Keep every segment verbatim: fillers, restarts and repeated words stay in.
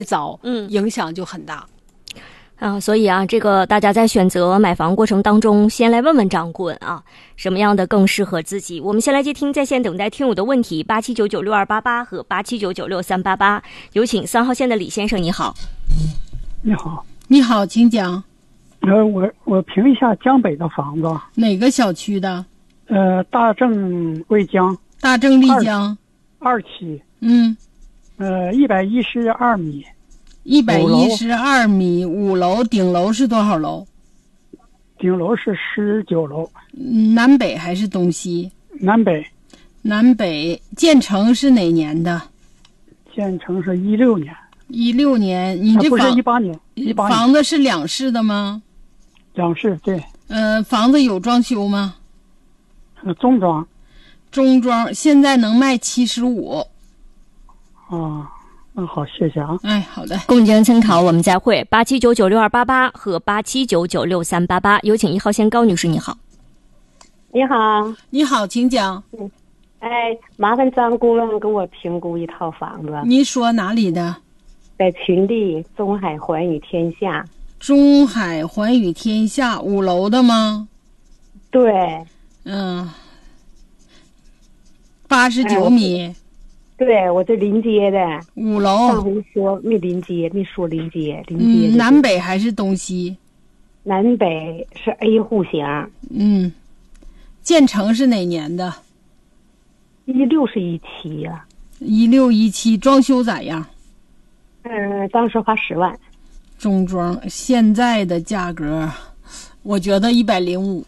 早，嗯，影响就很大。 啊，所以啊，这个大家在选择买房过程当中，先来问问掌柜啊，什么样的更适合自己。我们先来接听在线等待听友的问题，八七九九六二八八和八七九九六三八八，有请三号线的李先生，你好。 你好， 你好，请讲。 呃，我我评一下江北的房子， 哪个小区的？ 呃，大正桂江， 大正丽江二期， 嗯， 呃，一百一十二米。 一百一十二米，五楼，顶楼是多少楼？ 顶楼是十九楼。 南北还是东西？ 南北。 南北。建成是哪年的？ 建成是一六年。 一六年，你这房、 啊、不是一八年，一八年。 房子是两室的吗？ 两室，对。 呃，房子有装修吗？ 呃，中装。 中装，现在能卖七十五。 啊。嗯，好，谢谢啊。 哎，好的。 供您参考，我们再会。八七九九六二八八和八七九九六三八八，有请一号线高女士，你好。 你好， 你好，请讲。 嗯，哎，麻烦张顾问给我评估一套房子。 你说哪里的？ 在群力中海环宇天下。 中海环宇天下，五楼的吗？ 对。 嗯，八十九米。哎， 对，我这临街的五楼。 上回说没临街，没说临街，临街、 嗯。南北还是东西？ 南北是 A 户型。 嗯，建成是哪年的？ 一六是一七呀。 一六一七，装修咋样？ 嗯，当时花十万。 中装，现在的价格，我觉得一百零五。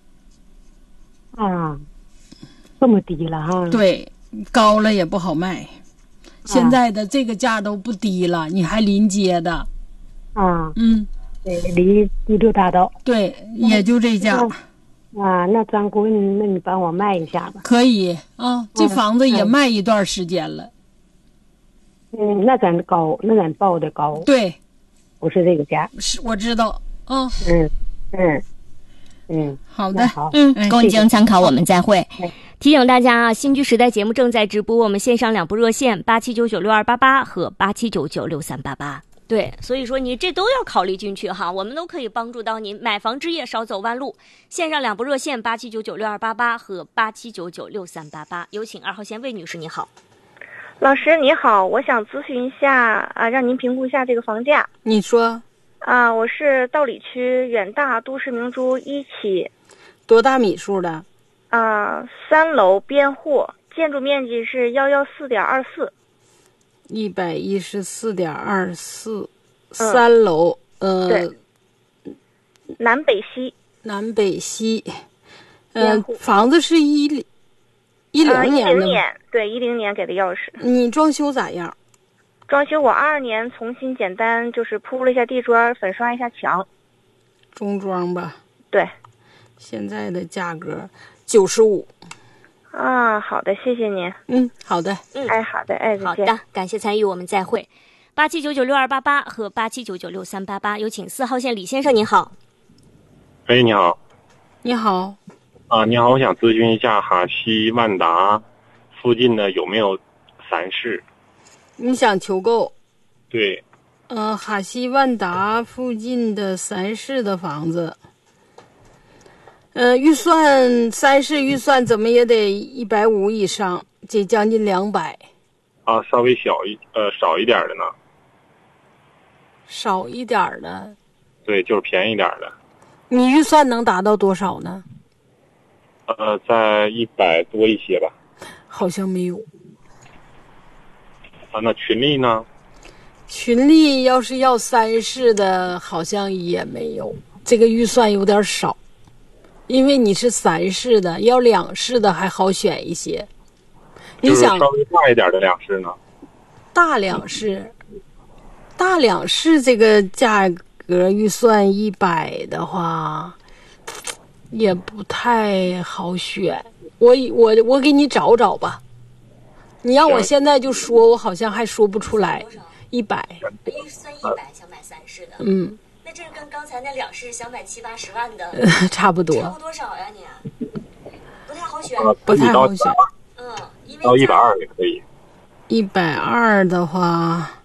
啊，这么低了哈？ 对。高了也不好卖，现在的这个价都不低了，啊、你还临街的， 啊， 嗯， 对，离第六大道， 对，也就这价。 啊，那张顾问，那你帮我卖一下吧。 可以啊，这房子也卖一段时间了。 嗯，那咱高，那咱报的高。 对， 不是这个价。 是，我知道啊。 嗯嗯嗯， 好的， 好， 嗯，供您参考，我们再会。提醒大家啊，新居时代节目正在直播，我们线上两部热线八七九九六二八八和八七九九六三八八。对，所以说你这都要考虑进去哈，我们都可以帮助到您买房之夜少走弯路。线上两部热线八七九九六二八八和八七九九六三八八，有请二号线魏女士，你好。 老师你好，我想咨询一下啊，让您评估一下这个房价。 你说。 啊，我是道里区远大都市明珠一期。 多大米数的？ 啊，三楼边户，建筑面积是幺幺四点二四， 一百一十四点二四，三楼，呃， 对，南北西， 南北西，呃，房子是一一零年的， 一零年，对，一零年给的钥匙。 你装修咋样？ 装修我二二年重新简单就是铺了一下地砖，粉刷一下墙。 中装吧？ 对。 现在的价格九十五。 啊，好的，谢谢您。 嗯，好的。 嗯， 哎，好的，哎， 好的，感谢参与，我们再会。八七九九六二八八和八七九九六三八八，有请四号线李先生，您好。 哎，你好。 你好。 啊，你好，我想咨询一下哈西万达附近的有没有三室？ 你想求购？ 对。 呃，哈西万达附近的三室的房子。呃，预算三室预算怎么也得一百五以上，这将近两百。 啊，稍微小一呃少一点的呢？ 少一点的。 对，就是便宜点的。 你预算能达到多少呢？ 呃，在一百多一些吧。 好像没有。 啊，那群力呢？ 群力要是要三室的，好像也没有，这个预算有点少。因为你是三室的，要两室的还好选一些。你想稍微大一点的两室呢？ 大两室，大两室这个价格预算一百的话，也不太好选。我我我给你找找吧。你让我现在就说，我好像还说不出来。一百。 预算一百，想买三室的。 嗯。 那这跟刚才那两室想买七八十万的、 呃、差不多。 差不多少呀你？不太好选。 呃、 不太好选。 嗯，因为到一百二也可以。 一百二的话，